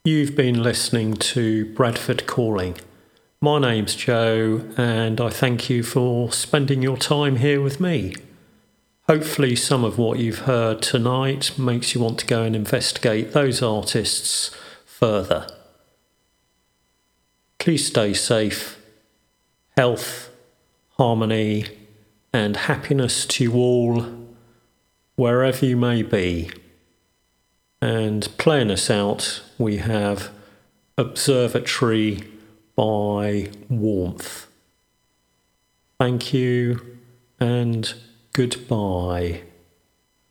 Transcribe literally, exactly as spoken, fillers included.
You've been listening to Bradford Calling. My name's Joe, and I thank you for spending your time here with me. Hopefully some of what you've heard tonight makes you want to go and investigate those artists further. Please stay safe. Health, harmony, and happiness to you all, wherever you may be. And playing us out, we have Observatory by Warmth. Thank you and goodbye.